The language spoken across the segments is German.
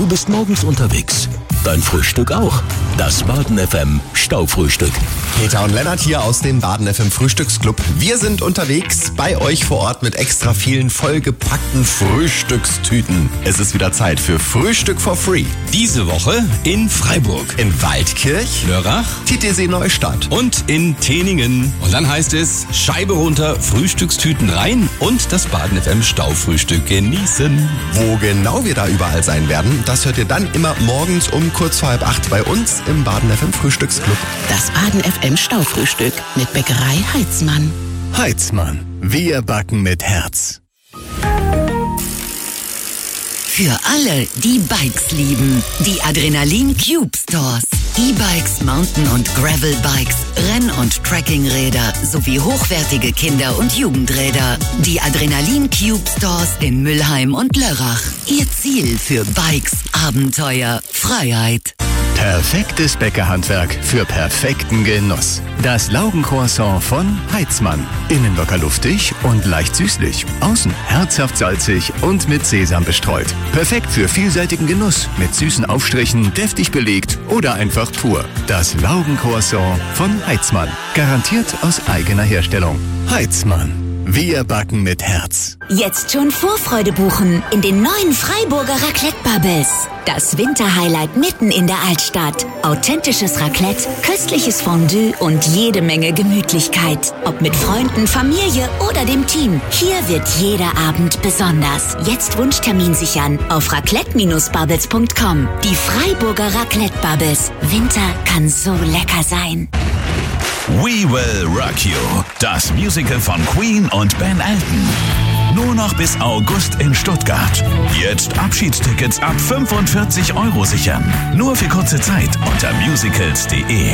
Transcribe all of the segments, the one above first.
Du bist morgens unterwegs. Dein Frühstück auch. Das Baden FM Staufrühstück. Peter und Lennart hier aus dem Baden FM Frühstücksclub. Wir sind unterwegs bei euch vor Ort mit extra vielen vollgepackten Frühstückstüten. Es ist wieder Zeit für Frühstück for Free. Diese Woche in Freiburg, In Waldkirch, Lörrach Titisee Neustadt. und in Teningen. Und dann heißt es Scheibe runter, Frühstückstüten rein und das Baden FM Staufrühstück genießen. Wo genau wir da überall sein werden, das hört ihr dann immer morgens um kurz vor 7:30 bei uns im Baden FM Frühstücksclub. Das Baden FM Staufrühstück mit Bäckerei Heitzmann. Heitzmann. Wir backen mit Herz. Für alle, die Bikes lieben. Die Adrenalin Cube Stores. E-Bikes, Mountain- und Gravel-Bikes, Renn- und Trekkingräder sowie hochwertige Kinder- und Jugendräder. Die Adrenalin Cube Stores in Mülheim und Lörrach. Ihr Ziel für Bikes, Abenteuer, Freiheit. Perfektes Bäckerhandwerk für perfekten Genuss. Das Laugencroissant von Heitzmann. Innen locker luftig und leicht süßlich. Außen herzhaft salzig und mit Sesam bestreut. Perfekt für vielseitigen Genuss. Mit süßen Aufstrichen, deftig belegt oder einfach pur. Das Laugencroissant von Heitzmann. Garantiert aus eigener Herstellung. Heitzmann. Wir backen mit Herz. Jetzt schon Vorfreude buchen in den neuen Freiburger Raclette Bubbles. Das Winterhighlight mitten in der Altstadt. Authentisches Raclette, köstliches Fondue und jede Menge Gemütlichkeit. Ob mit Freunden, Familie oder dem Team. Hier wird jeder Abend besonders. Jetzt Wunschtermin sichern auf raclette-bubbles.com. Die Freiburger Raclette Bubbles. Winter kann so lecker sein. We Will Rock You, das Musical von Queen und Ben Elton. Nur noch bis August in Stuttgart. Jetzt Abschiedstickets ab 45 € sichern. Nur für kurze Zeit unter musicals.de.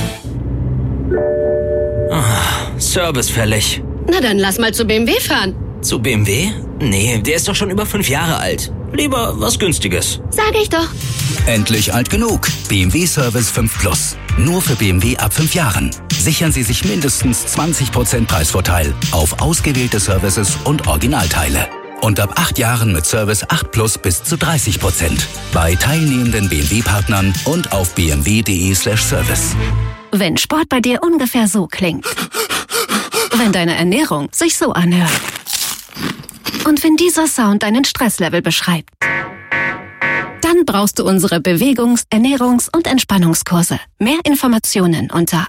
Service fällig. Na dann lass mal zu BMW fahren. Zu BMW? Nee, der ist doch schon über 5 Jahre alt. Lieber was Günstiges. Sag ich doch. Endlich alt genug. BMW Service 5 Plus. Nur für BMW ab 5 Jahren. Sichern Sie sich mindestens 20% Preisvorteil auf ausgewählte Services und Originalteile. Und ab 8 Jahren mit Service 8 Plus bis zu 30%. Bei teilnehmenden BMW-Partnern und auf bmw.de/service. Wenn Sport bei dir ungefähr so klingt. Wenn deine Ernährung sich so anhört. Und wenn dieser Sound deinen Stresslevel beschreibt. Dann brauchst du unsere Bewegungs-, Ernährungs- und Entspannungskurse. Mehr Informationen unter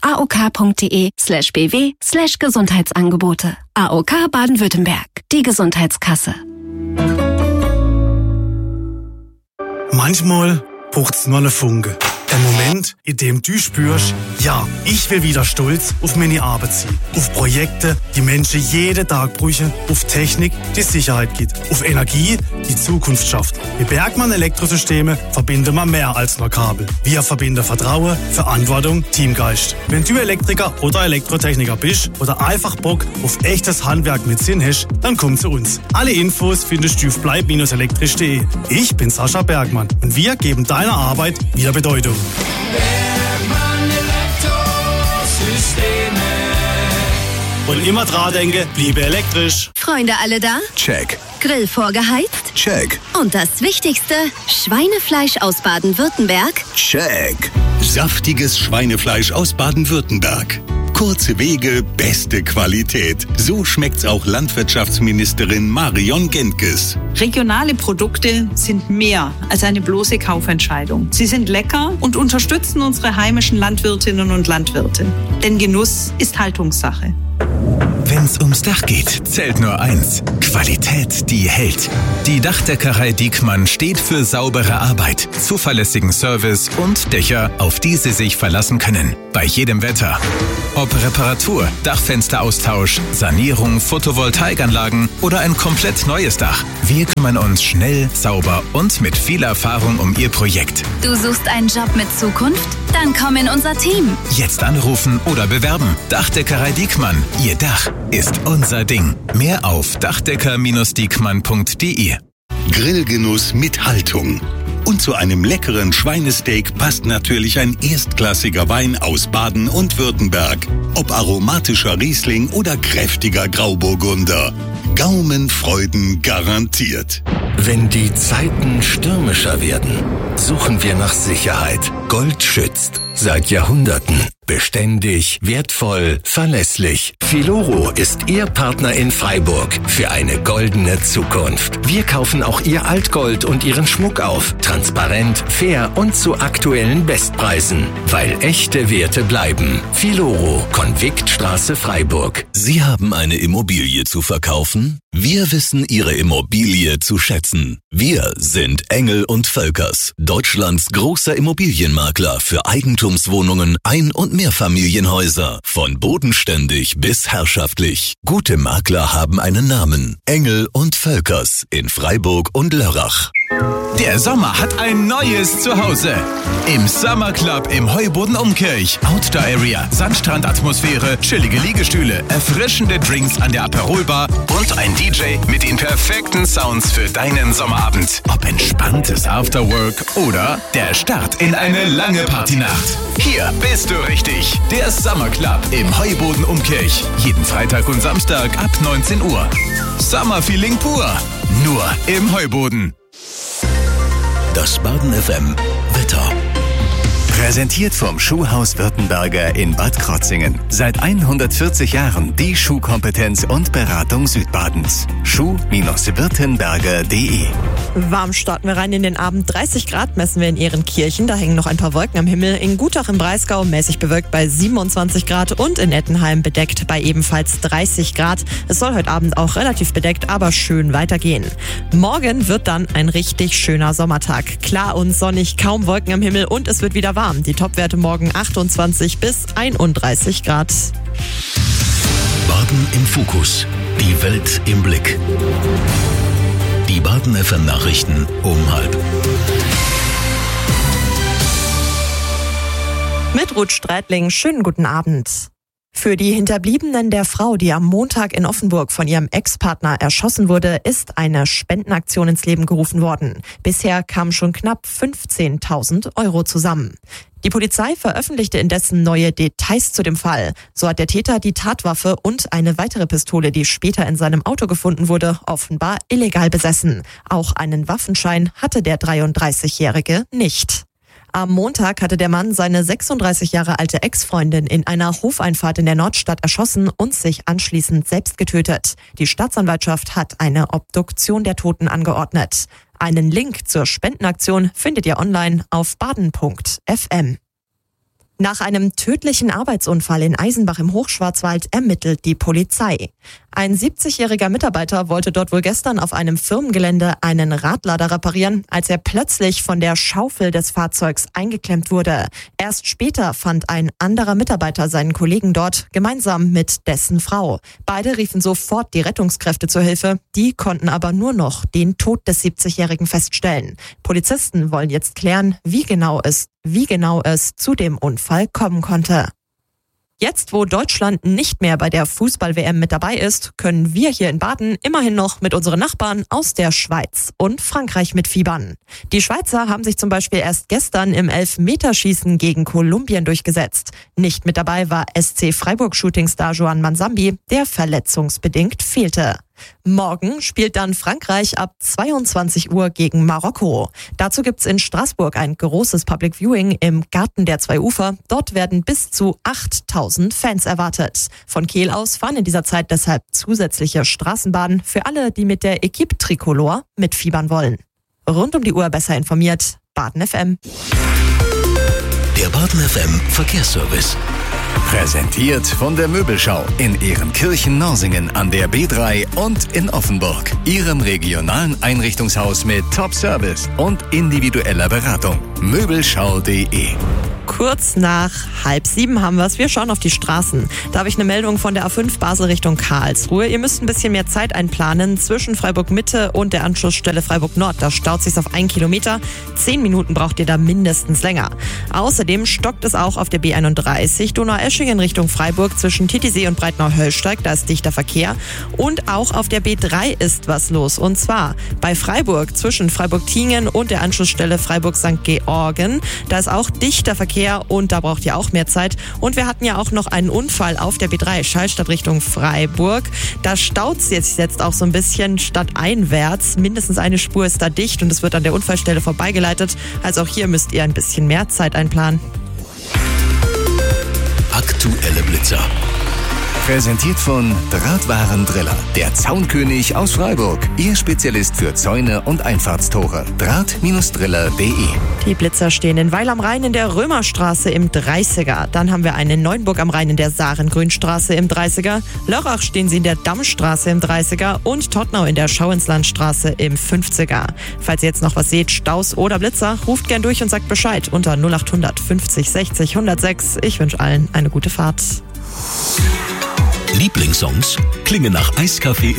aok.de/bw/Gesundheitsangebote. AOK Baden-Württemberg, die Gesundheitskasse. Manchmal braucht's nur eine Funke. Ein Moment, in dem du spürst, ja, ich will wieder stolz auf meine Arbeit sein. Auf Projekte, die Menschen jeden Tag brauchen. Auf Technik, die Sicherheit gibt. Auf Energie, die Zukunft schafft. Mit Bergmann Elektrosysteme verbinden wir mehr als nur Kabel. Wir verbinden Vertrauen, Verantwortung, Teamgeist. Wenn du Elektriker oder Elektrotechniker bist oder einfach Bock auf echtes Handwerk mit Sinn hast, dann komm zu uns. Alle Infos findest du auf bleib-elektrisch.de. Ich bin Sascha Bergmann und wir geben deiner Arbeit wieder Bedeutung. Bergmann Elektrosysteme. Und immer dran denke, bliebe elektrisch. Freunde alle da? Check. Grill vorgeheizt? Check. Und das Wichtigste, Schweinefleisch aus Baden-Württemberg? Check. Saftiges Schweinefleisch aus Baden-Württemberg. Kurze Wege, beste Qualität. So schmeckt's auch Landwirtschaftsministerin Marion Gentges. Regionale Produkte sind mehr als eine bloße Kaufentscheidung. Sie sind lecker und unterstützen unsere heimischen Landwirtinnen und Landwirte. Denn Genuss ist Haltungssache. Wenn's ums Dach geht, zählt nur eins: Qualität, die hält. Die Dachdeckerei Diekmann steht für saubere Arbeit, zuverlässigen Service und Dächer, auf die Sie sich verlassen können. Bei jedem Wetter. Ob Reparatur, Dachfensteraustausch, Sanierung, Photovoltaikanlagen oder ein komplett neues Dach. Wir kümmern uns schnell, sauber und mit viel Erfahrung um Ihr Projekt. Du suchst einen Job mit Zukunft? Dann komm in unser Team. Jetzt anrufen oder bewerben. Dachdeckerei Diekmann. Ihr Dach ist unser Ding. Mehr auf dachdecker-diekmann.de. Grillgenuss mit Haltung. Und zu einem leckeren Schweinesteak passt natürlich ein erstklassiger Wein aus Baden und Württemberg. Ob aromatischer Riesling oder kräftiger Grauburgunder. Gaumenfreuden garantiert. Wenn die Zeiten stürmischer werden, suchen wir nach Sicherheit. Gold schützt. Seit Jahrhunderten. Beständig, wertvoll, verlässlich. Filoro ist Ihr Partner in Freiburg für eine goldene Zukunft. Wir kaufen auch Ihr Altgold und Ihren Schmuck auf. Transparent, fair und zu aktuellen Bestpreisen. Weil echte Werte bleiben. Filoro, Konviktstraße, Freiburg. Sie haben eine Immobilie zu verkaufen? Wir wissen Ihre Immobilie zu schätzen. Wir sind Engel & Völkers, Deutschlands großer Immobilienmakler für Eigentumswohnungen, Ein- und Mehrfamilienhäuser. Von bodenständig bis herrschaftlich. Gute Makler haben einen Namen. Engel & Völkers in Freiburg und Lörrach. Der Sommer hat ein neues Zuhause. Im Summer Club im Heuboden Umkirch. Outdoor Area, Sandstrandatmosphäre, chillige Liegestühle, erfrischende Drinks an der Aperolbar und ein DJ mit den perfekten Sounds für deinen Sommerabend. Ob entspanntes Afterwork oder der Start in eine lange Partynacht. Hier bist du richtig. Der Summer Club im Heuboden Umkirch. Jeden Freitag und Samstag ab 19 Uhr. Summer Feeling pur. Nur im Heuboden. Das Baden FM Wetter. Präsentiert vom Schuhhaus Württemberger in Bad Krotzingen. Seit 140 Jahren die Schuhkompetenz und Beratung Südbadens. Schuh-württemberger.de. Warm starten wir rein in den Abend. 30 Grad messen wir in Ehrenkirchen. Da hängen noch ein paar Wolken am Himmel. In Gutach im Breisgau mäßig bewölkt bei 27 Grad und in Ettenheim bedeckt bei ebenfalls 30 Grad. Es soll heute Abend auch relativ bedeckt, aber schön weitergehen. Morgen wird dann ein richtig schöner Sommertag. Klar und sonnig, kaum Wolken am Himmel und es wird wieder warm. Die Topwerte morgen 28 bis 31 Grad. Baden im Fokus. Die Welt im Blick. Die Baden FM Nachrichten um 12:30. Mit Ruth Streitling, schönen guten Abend. Für die Hinterbliebenen der Frau, die am Montag in Offenburg von ihrem Ex-Partner erschossen wurde, ist eine Spendenaktion ins Leben gerufen worden. Bisher kamen schon knapp 15.000 € zusammen. Die Polizei veröffentlichte indessen neue Details zu dem Fall. So hat der Täter die Tatwaffe und eine weitere Pistole, die später in seinem Auto gefunden wurde, offenbar illegal besessen. Auch einen Waffenschein hatte der 33-Jährige nicht. Am Montag hatte der Mann seine 36 Jahre alte Ex-Freundin in einer Hofeinfahrt in der Nordstadt erschossen und sich anschließend selbst getötet. Die Staatsanwaltschaft hat eine Obduktion der Toten angeordnet. Einen Link zur Spendenaktion findet ihr online auf baden.fm. Nach einem tödlichen Arbeitsunfall in Eisenbach im Hochschwarzwald ermittelt die Polizei. Ein 70-jähriger Mitarbeiter wollte dort wohl gestern auf einem Firmengelände einen Radlader reparieren, als er plötzlich von der Schaufel des Fahrzeugs eingeklemmt wurde. Erst später fand ein anderer Mitarbeiter seinen Kollegen dort, gemeinsam mit dessen Frau. Beide riefen sofort die Rettungskräfte zur Hilfe. Die konnten aber nur noch den Tod des 70-jährigen feststellen. Polizisten wollen jetzt klären, wie genau es zu dem Unfall kommen konnte. Jetzt, wo Deutschland nicht mehr bei der Fußball-WM mit dabei ist, können wir hier in Baden immerhin noch mit unseren Nachbarn aus der Schweiz und Frankreich mitfiebern. Die Schweizer haben sich zum Beispiel erst gestern im Elfmeterschießen gegen Kolumbien durchgesetzt. Nicht mit dabei war SC Freiburg-Shootingstar Joan Mansambi, der verletzungsbedingt fehlte. Morgen spielt dann Frankreich ab 22 Uhr gegen Marokko. Dazu gibt's in Straßburg ein großes Public Viewing im Garten der zwei Ufer. Dort werden bis zu 8.000 Fans erwartet. Von Kehl aus fahren in dieser Zeit deshalb zusätzliche Straßenbahnen für alle, die mit der Equipe Tricolore mitfiebern wollen. Rund um die Uhr besser informiert, Baden FM. Der Baden FM Verkehrsservice. Präsentiert von der Möbelschau in Ehrenkirchen-Norsingen an der B3 und in Offenburg. Ihrem regionalen Einrichtungshaus mit Top-Service und individueller Beratung. Möbelschau.de. Kurz nach 6:30 haben wir es. Wir schauen auf die Straßen. Da habe ich eine Meldung von der A5 Basel Richtung Karlsruhe. Ihr müsst ein bisschen mehr Zeit einplanen zwischen Freiburg Mitte und der Anschlussstelle Freiburg Nord. Da staut sich's auf 1 Kilometer. 10 Minuten braucht ihr da mindestens länger. Außerdem stockt es auch auf der B31 Donaueschingen Richtung Freiburg zwischen Titisee und Breitnau-Höllsteig. Da ist dichter Verkehr. Und auch auf der B3 ist was los. Und zwar bei Freiburg zwischen Freiburg-Tiengen und der Anschlussstelle Freiburg-St. Georgen. Da ist auch dichter Verkehr Verkehr und da braucht ihr auch mehr Zeit. Und wir hatten ja auch noch einen Unfall auf der B3 Schallstadt Richtung Freiburg. Da staut es jetzt auch so ein bisschen stadteinwärts. Mindestens eine Spur ist da dicht und es wird an der Unfallstelle vorbeigeleitet. Also auch hier müsst ihr ein bisschen mehr Zeit einplanen. Aktuelle Blitzer. Präsentiert von Drahtwarendriller, der Zaunkönig aus Freiburg. Ihr Spezialist für Zäune und Einfahrtstore. Draht-driller.de. Die Blitzer stehen in Weil am Rhein in der Römerstraße im 30er. Dann haben wir einen in Neuenburg am Rhein in der Sarengrünstraße im 30er. Lörrach stehen sie in der Dammstraße im 30er und Tottnau in der Schauinslandstraße im 50er. Falls ihr jetzt noch was seht, Staus oder Blitzer, ruft gern durch und sagt Bescheid unter 0800 50 60 106. Ich wünsche allen eine gute Fahrt. Lieblingssongs klingen nach Eiskaffee